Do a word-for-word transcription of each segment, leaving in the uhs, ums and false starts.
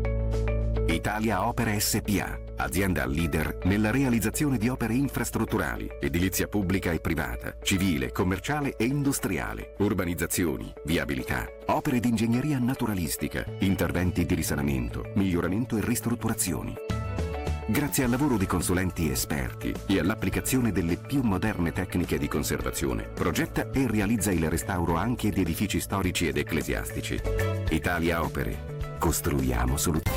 Italia Opere S P A, azienda leader nella realizzazione di opere infrastrutturali, edilizia pubblica e privata, civile, commerciale e industriale, urbanizzazioni, viabilità, opere di ingegneria naturalistica, interventi di risanamento, miglioramento e ristrutturazioni. Grazie al lavoro di consulenti esperti e all'applicazione delle più moderne tecniche di conservazione, progetta e realizza il restauro anche di edifici storici ed ecclesiastici. Italia Opere. Costruiamo soluzioni.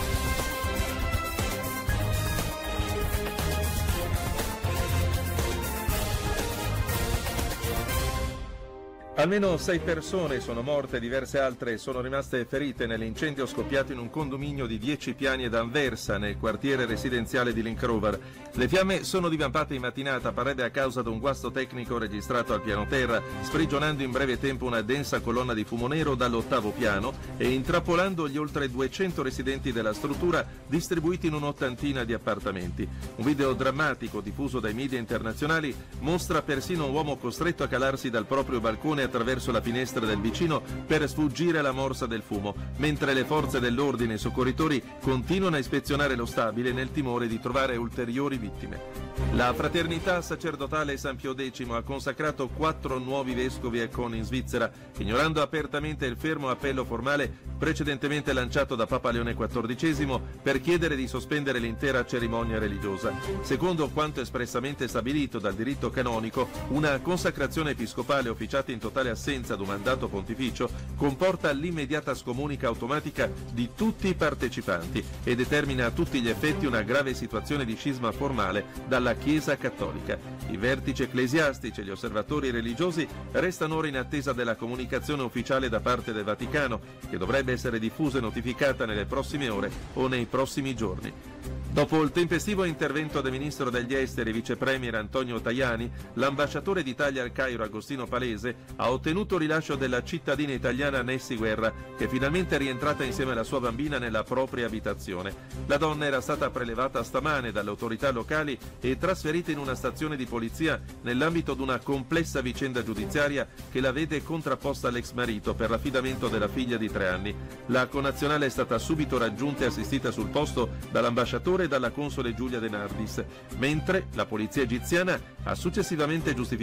Almeno sei persone sono morte e diverse altre sono rimaste ferite nell'incendio scoppiato in un condominio di dieci piani ad Anversa, nel quartiere residenziale di Link Rover. Le fiamme sono divampate in mattinata, pare a causa di un guasto tecnico registrato al piano terra, sprigionando in breve tempo una densa colonna di fumo nero dall'ottavo piano e intrappolando gli oltre duecento residenti della struttura distribuiti in un'ottantina di appartamenti. Un video drammatico diffuso dai media internazionali mostra persino un uomo costretto a calarsi dal proprio balcone attraverso la finestra del vicino per sfuggire alla morsa del fumo, mentre le forze dell'ordine e i soccorritori continuano a ispezionare lo stabile nel timore di trovare ulteriori vittime. La fraternità sacerdotale San Pio X ha consacrato quattro nuovi vescovi e con in Svizzera, ignorando apertamente il fermo appello formale precedentemente lanciato da Papa Leone quattordicesimo per chiedere di sospendere l'intera cerimonia religiosa. Secondo quanto espressamente stabilito dal diritto canonico, una consacrazione episcopale officiata in totale assenza di un mandato pontificio comporta l'immediata scomunica automatica di tutti i partecipanti e determina a tutti gli effetti una grave situazione di scisma formale dalla Chiesa cattolica. I vertici ecclesiastici e gli osservatori religiosi restano ora in attesa della comunicazione ufficiale da parte del Vaticano, che dovrebbe essere diffusa e notificata nelle prossime ore o nei prossimi giorni. Dopo il tempestivo intervento del ministro degli esteri e vice premier Antonio Tajani, l'ambasciatore d'Italia al Cairo Agostino Palese ha ottenuto il rilascio della cittadina italiana Nessi Guerra, che è finalmente rientrata insieme alla sua bambina nella propria abitazione. La donna era stata prelevata stamane dalle autorità locali e trasferita in una stazione di polizia nell'ambito di una complessa vicenda giudiziaria che la vede contrapposta all'ex marito per l'affidamento della figlia di tre anni. La connazionale è stata subito raggiunta e assistita sul posto dall'ambasciatore e dalla console Giulia De Nardis, mentre la polizia egiziana ha successivamente giustificato